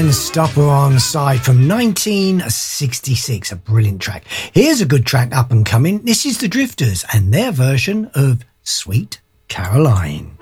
Stopper on Side from 1966, a brilliant track. Here's a good track up and coming. This is the Drifters and their version of Sweet Caroline.